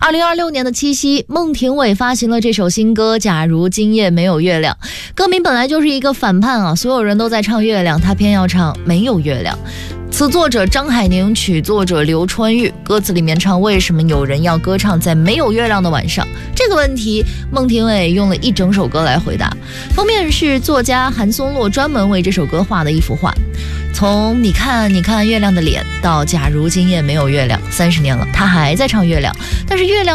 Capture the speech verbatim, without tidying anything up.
二零二六年的七夕，孟庭苇发行了这首新歌《假如今夜没有月亮》。歌名本来就是一个反叛啊，所有人都在唱月亮，他偏要唱没有月亮。词作者张海宁，曲作者刘川玉。歌词里面唱为什么有人要歌唱在没有月亮的晚上，这个问题孟庭苇用了一整首歌来回答。封面是作家韩松洛专门为这首歌画的一幅画，从你看你看月亮的脸到假如今夜没有月亮，三十年了他还在唱月亮，但是月亮